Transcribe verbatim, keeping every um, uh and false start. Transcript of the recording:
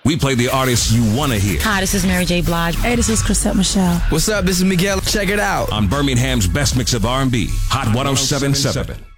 We play the artists you want to hear. Hi, this is Mary J. Blige. Hey, this is Chrisette Michelle. What's up? This is Miguel. Check it out On Birmingham's best mix of R and B, Hot ten seventy-seven.